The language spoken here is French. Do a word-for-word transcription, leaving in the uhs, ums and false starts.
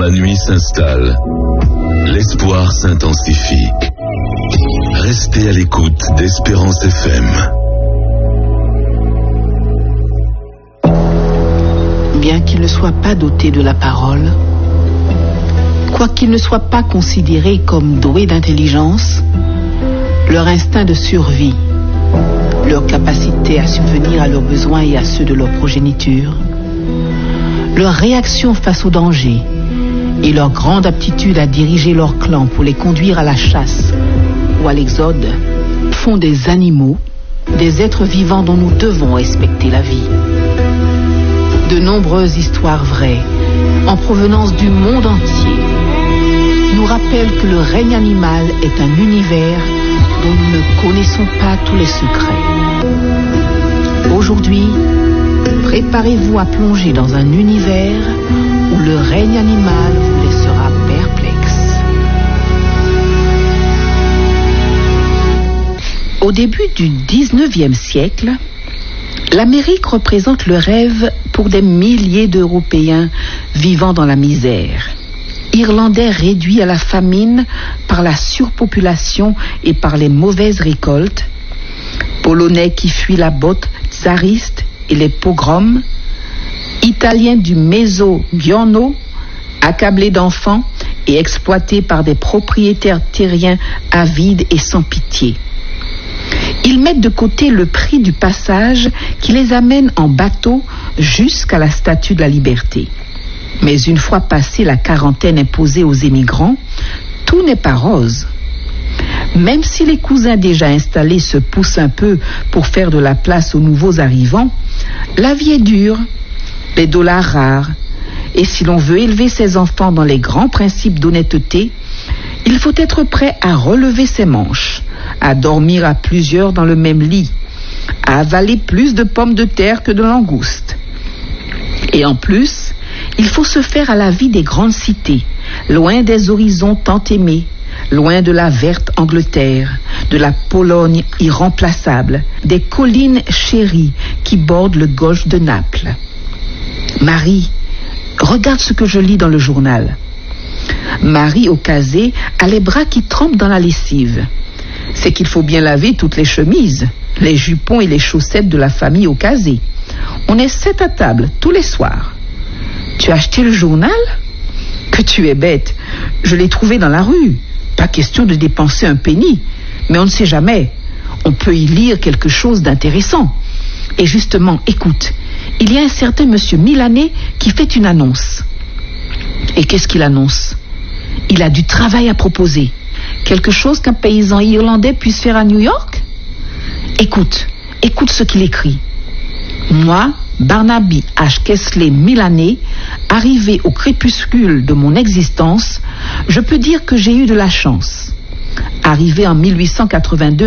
La nuit s'installe. L'espoir s'intensifie. Restez à l'écoute d'Espérance F M. Bien qu'ils ne soient pas dotés de la parole, quoiqu'ils ne soient pas considérés comme doués d'intelligence, leur instinct de survie, leur capacité à subvenir à leurs besoins et à ceux de leur progéniture, leur réaction face au danger et leur grande aptitude à diriger leur clan pour les conduire à la chasse ou à l'exode font des animaux, des êtres vivants dont nous devons respecter la vie. De nombreuses histoires vraies, en provenance du monde entier, nous rappellent que le règne animal est un univers dont nous ne connaissons pas tous les secrets. Aujourd'hui, préparez-vous à plonger dans un univers où le règne animal vous laissera perplexe. Au début du dix-neuvième siècle, l'Amérique représente le rêve pour des milliers d'Européens vivant dans la misère. Irlandais réduits à la famine par la surpopulation et par les mauvaises récoltes, Polonais qui fuient la botte tsariste et les pogroms, Italiens du Mezzogiorno, accablés d'enfants et exploités par des propriétaires terriens avides et sans pitié. Ils mettent de côté le prix du passage qui les amène en bateau jusqu'à la Statue de la Liberté. Mais une fois passée la quarantaine imposée aux émigrants, tout n'est pas rose. Même si les cousins déjà installés se poussent un peu pour faire de la place aux nouveaux arrivants, la vie est dure, les dollars rares, et si l'on veut élever ses enfants dans les grands principes d'honnêteté, il faut être prêt à relever ses manches, à dormir à plusieurs dans le même lit, à avaler plus de pommes de terre que de langoustes. Et en plus, il faut se faire à la vie des grandes cités, loin des horizons tant aimés, loin de la verte Angleterre, de la Pologne irremplaçable, des collines chéries qui bordent le golfe de Naples. Marie, regarde ce que je lis dans le journal. Marie, au casé, a les bras qui trempent dans la lessive. C'est qu'il faut bien laver toutes les chemises, les jupons et les chaussettes de la famille au casé. On est sept à table tous les soirs. Tu as acheté le journal ? Que tu es bête. Je l'ai trouvé dans la rue. Pas question de dépenser un penny. Mais on ne sait jamais. On peut y lire quelque chose d'intéressant. Et justement, écoute, il y a un certain monsieur Milanais qui fait une annonce. Et qu'est-ce qu'il annonce ? Il a du travail à proposer. Quelque chose qu'un paysan irlandais puisse faire à New York ? Écoute, écoute ce qu'il écrit. Moi, Barnaby H. Kesley Milanais, arrivé au crépuscule de mon existence, je peux dire que j'ai eu de la chance. Arrivé en mille huit cent quatre-vingt-deux